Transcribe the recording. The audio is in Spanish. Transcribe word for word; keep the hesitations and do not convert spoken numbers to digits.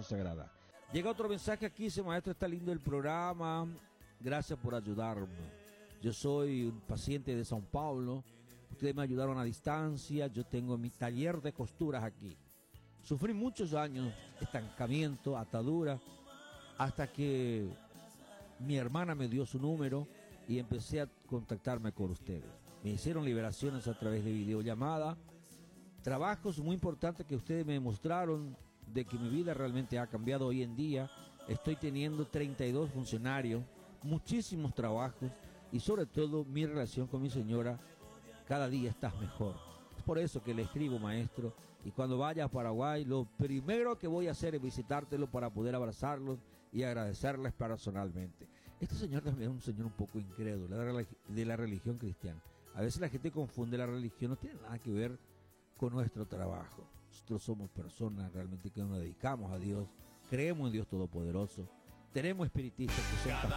consagrada. Llega otro mensaje aquí, dice: maestro, está lindo el programa, gracias por ayudarme. Yo soy un paciente de São Paulo, ustedes me ayudaron a distancia, yo tengo mi taller de costuras aquí. Sufrí muchos años, estancamiento, atadura, hasta que mi hermana me dio su número y empecé a contactarme con ustedes. Me hicieron liberaciones a través de videollamada, trabajos muy importantes que ustedes me mostraron de que mi vida realmente ha cambiado hoy en día. Estoy teniendo treinta y dos funcionarios, muchísimos trabajos y sobre todo mi relación con mi señora cada día está mejor. Es por eso que le escribo, maestro, y cuando vaya a Paraguay lo primero que voy a hacer es visitártelo para poder abrazarlos y agradecerles personalmente. Este señor también es un señor un poco incrédulo de la religión cristiana. A veces la gente confunde la religión, no tiene nada que ver con nuestro trabajo. Nosotros somos personas realmente que nos dedicamos a Dios, creemos en Dios Todopoderoso, tenemos espiritistas que son